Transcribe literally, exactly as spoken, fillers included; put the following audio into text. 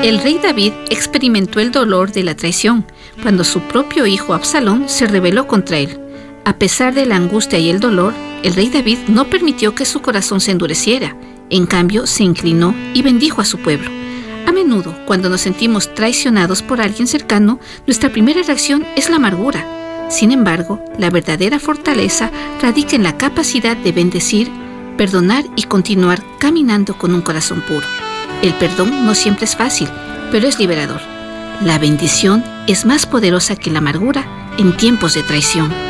El rey David experimentó el dolor de la traición cuando su propio hijo Absalón se rebeló contra él. A pesar de la angustia y el dolor, el rey David no permitió que su corazón se endureciera. En cambio, se inclinó y bendijo a su pueblo. A menudo, cuando nos sentimos traicionados por alguien cercano, nuestra primera reacción es la amargura. Sin embargo, la verdadera fortaleza radica en la capacidad de bendecir, perdonar y continuar caminando con un corazón puro. El perdón no siempre es fácil, pero es liberador. La bendición es más poderosa que la amargura en tiempos de traición.